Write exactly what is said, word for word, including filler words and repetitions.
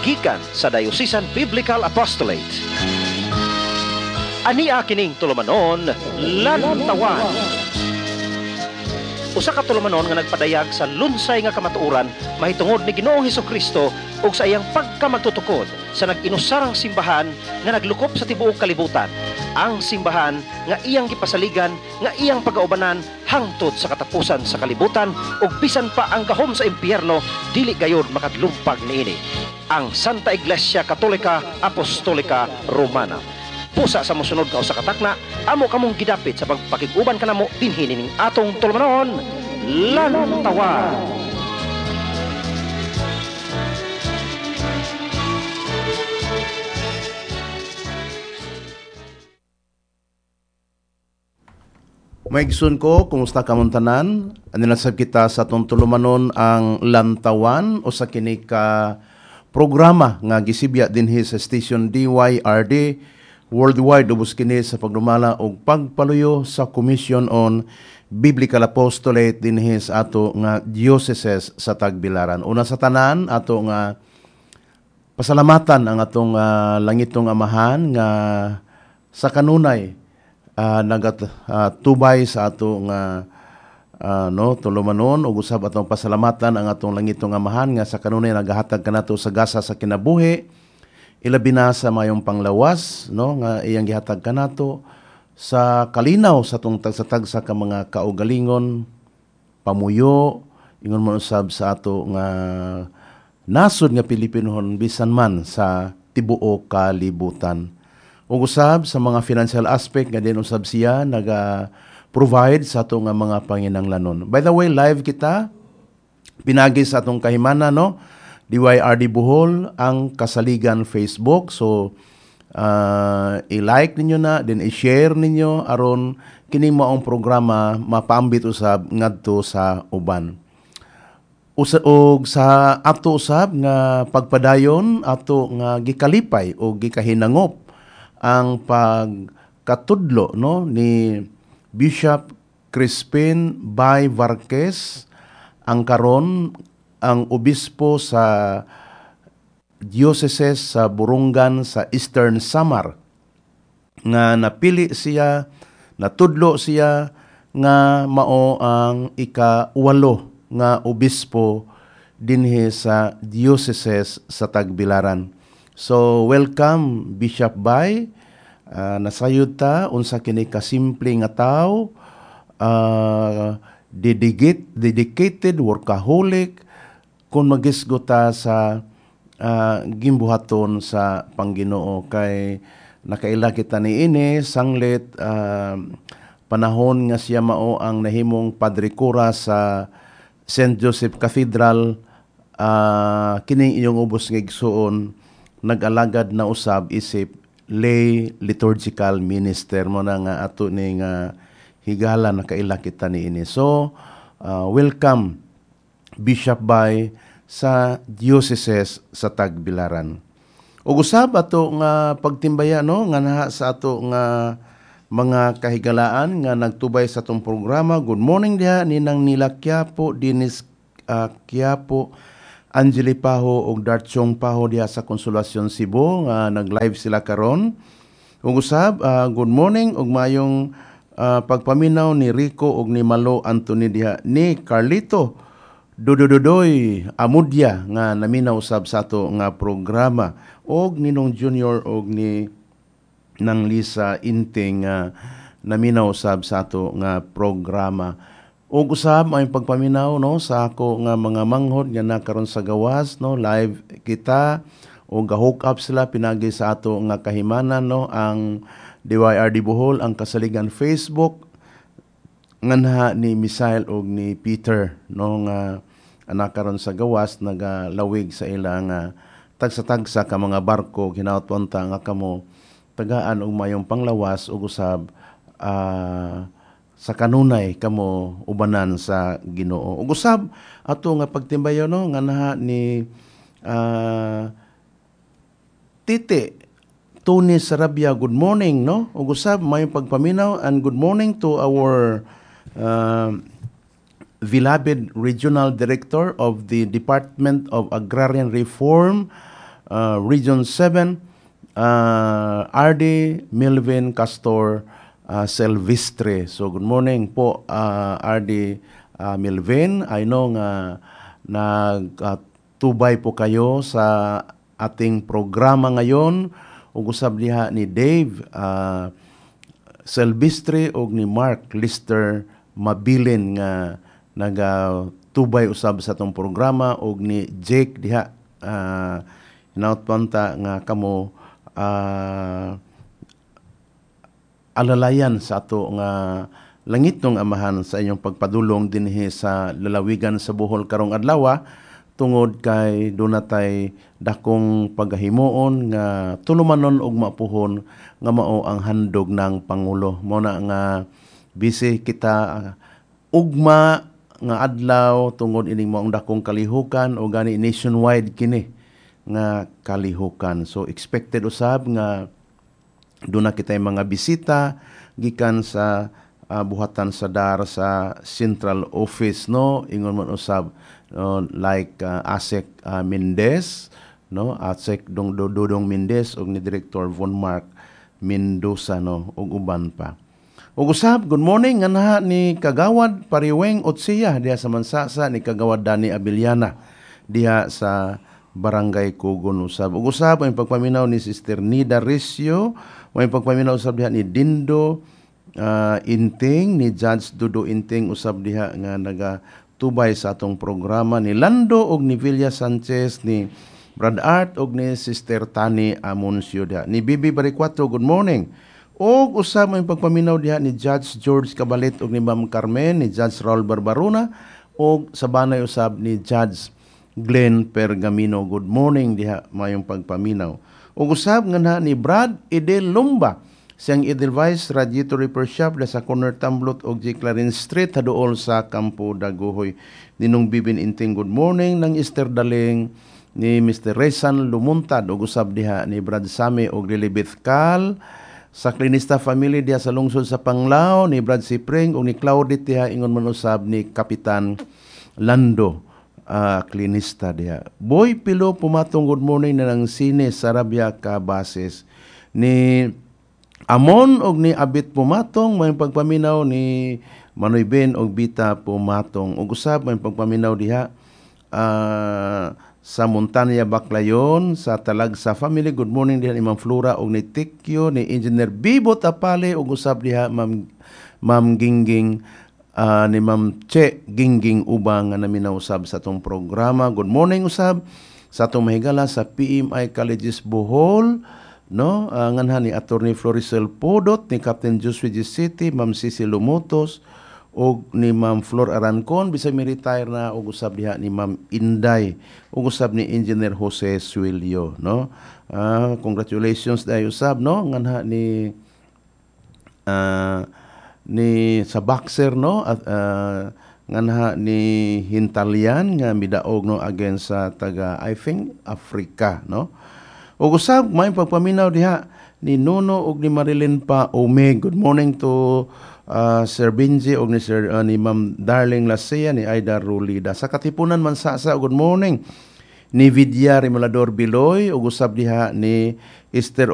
gikan sa Diocesan Biblical Apostolate. Ania kining tulumanon lantawan. Usa ka tulumanon nga nagpadayag sa lunsay nga kamatuoran mahitungod ni Ginoong Hesukristo ug sa iyang pagkamagtutukod sa nag-inusarang simbahan nga naglukop sa tibuok kalibutan. Ang simbahan nga iyang gipasaligan nga iyang pagaubanan hangtod sa katapusan sa kalibutan ug bisan pa ang gahom sa impyerno dili gayud makadlumpag niini. Ang Santa Iglesia Katolika Apostolika Romana. Pusa sa mosunod ka usa ka takna, amo kamong gidapit sa pagpakig-uban kanamo dinhi ning atong tulumanon lantawan. Maigsoon ko, kumusta ka mong tanan? Anilasab kita sa atong tulumanon ang lantawan o sa kini ka programa nga gisibya dinhi sa station D Y R D worldwide ubos kini sa pagdumala og pagpaluyo sa Commission on Biblical Apostolate dinhi sa ato nga diocese sa Tagbilaran. Una sa tanan ato nga pasalamatan ang atong uh, langitong amahan nga sa kanunay uh, nagatubay uh, sa ato nga uh, no tulumanon ug usab atong pasalamatan ang atong langitong amahan nga sa kanunay nagahatag kanato sa gasa sa kinabuhi. Ilabi na sa mayong panglawas no nga iyang gihatag kanato sa kalinaw sa tong tagsa-tagsa ka mga kaugalingon pamuyo ingon mo usab sa ato nga nasod nga Pilipinohon bisan man sa tibuok kalibutan. Ug usab sa mga financial aspect nga din usab siya naga provide sa ato nga mga panginahanglanon. By the way, live kita pinagi sa atong kahimana no D Y R D Bohol ang Kasaligan Facebook. So, uh, i-like ninyo na, then i-share ninyo aron kini mo ang programa mapaambit usab ngadto sa uban. Usa og sa ato usab nga pagpadayon ato nga gikalipay o gikahinangop ang pagkatudlo no ni Bishop Crispin Bay Varquez ang karon ang obispo sa diocese sa Burungan sa Eastern Samar nga napili siya, natudlo siya nga mao ang ika-walo nga obispo dinhi sa diocese sa Tagbilaran. So welcome Bishop Bay. Uh, nasayod ta unsa kini ka simple nga tawo, uh, dedicated, dedicated workaholic kung magisgota sa uh, gimbuhaton sa Pangginoo kay nakaila kita ni ini sanglit uh, panahon nga siya mao ang nahimong Padre Cura sa Saint Joseph Cathedral. Uh, kining iyong ubos nga igsuon nag-alagad na usab isip lay liturgical minister mo na nga ato ni nga higala nakaila kita ni ini. So uh, welcome Bishop Bay sa diocese sa Tagbilaran. Ug usab ato nga pagtimbaya no nga naha sa ato nga mga kahigalaan nga nagtubay sa atong programa. Good morning diha ninang Nila Quiapo, Dinis uh, Quiapo, Angeli Paho ug Darchong Paho diha sa Consolacion Cebu nga nag-live sila karon. Ug usab uh, good morning ug mayong uh, pagpaminaw ni Rico ug ni Malo Anthony diha ni Carlito Dodododoy Amudya nga naminaw usab sa ato nga programa og ninong Junior og ni nang Lisa Inting nga naminaw usab sa ato nga programa. Og usab may pagpaminaw no sa ako nga mga manghod nga nakaron sa gawas no live kita og ga-hook up sila pinagi sa ato nga kahimanan no ang D Y R D Bohol ang Kasaligan Facebook nganha ni Misael og ni Peter no nga anak karon sa gawas nagalawig sa ilang uh, tagsa-tagsa ka mga barko ginautwanta nga kamo tagaan og mayong panglawas ug usab uh, sa kanunay kamo ubanan sa Ginoo. Ug usab ato nga pagtimbayo no nga naha ni uh, Tite Tony Sarabia, good morning no. Ug usab mayong pagpaminaw and good morning to our uh, beloved Regional Director of the Department of Agrarian Reform, uh, Region seven, uh, R D Melvin Castor uh, Silvestre. So good morning po, uh, R D uh, Melvin. I know nga nagtubay uh, po kayo sa ating programa ngayon. Ug usab diha ni Dave uh, Silvestre ug ni Mark Lister Mabilin nga nagatubay usab sa atong programa, ug ni Jake diha uh, hinaut-panta nga kamo uh, alalayan sa ato nga langitong amahan sa inyong pagpadulong dinhi sa lalawigan sa Bohol karong adlaw, tungod kay dunatay dakong paghimuon nga tulumanon og mapuhon nga mao ang handog ng Pangulo. Mo na nga busy kita uh, ugma nga adlaw tungod ining maong dakong kalihukan o gani nationwide kini nga kalihukan. So expected usab nga duna kitay mga bisita gikan sa uh, buhatan sa dar sa Central Office, no, ingon man usab no, like uh, Asek uh, Mendez, no, Asek Dong Dodong Mendez ug ni Director Von Mark Mendoza, no, ug uban pa. Ug usab good morning nga ni Kagawad Pariweng Otsiya diha sa Mansasa, ni Kagawad Dani Abiliana diha sa Barangay Kugon usab. Ug usab ang pagpaminaw ni Sister Nida Recio, may pagpaminaw usab diha ni Dindo uh, Inting, ni Judge Dudo Inting usab diha nga naga tubay sa atong programa, ni Lando og ni Villa Sanchez, ni Brad Art og ni Sister Tani Amoncio diha. Ni Bibi Baricuatro, good morning. Og usab may pagpaminaw diha ni Judge George Cabalit og ni Ma'am Carmen, ni Judge Raul Barbaruna og sa banay usab ni Judge Glenn Pergamino. Good morning diha mayong pagpaminaw. Og usab nga na ni Brad Edel Lumba, siyang Edelweiss Radiator Repair Shop sa corner Tamblot og J. Clarence Street haduol sa Campo Daguhoy. Ninong Bibin Inting, good morning. Nang Esther Daling, ni Mister Rezan Lumuntad og usab diha ni Brad Sami og Lilibeth Cal, sa Clinista family diha sa lungsod sa Panglao, ni Brad Sipring og ni Claudit diha ingon man usab ni Kapitan Lando uh, Clinista diha. Boy Pilo Pumatong, good morning na ng Sine Sarabia Cabases. Ni Amon og ni Abit Pumatong, may pagpaminaw ni Manoy Ben og Bita Pumatong. Og usab may pagpaminaw diha uh, sa Montanya Baclayon, sa Talagsa family, good morning diha ni Ma'am Flora og ni Tikyo, ni Engineer Bibo Tapale og usab diha Ma'am Ma'am Gingging uh, ni Ma'am Che Gingging Ubang nga naminaw usab sa atong programa. Good morning usab sa atong mahigala sa P M I Colleges Bohol, no, uh, nganha ni Attorney Floricel Podot, ni Captain Joshua G. City, Ma'am Cici Lumotos og ni Ma'am Flor Arancon, bisag mi retire na, og usab diha ni Ma'am Inday, og usab ni Engineer Jose Suelio, no. Uh, congratulations dayo usab, no, nganha ni uh, ni sa boxer, no, at uh, nganha ni Hintalian nga midaog, no, against sa taga I think Africa, no. Og usab may pagpaminaw diha ni Nuno og ni Marilyn pa Omeg. Good morning to uh, Sir Benji og ni Sir uh, ni Ma'am Darling Lasea, ni Aida Rulida. Sa Katipunan Mansasa, good morning ni Vidya Remolador Biloy og usab diha ni Esther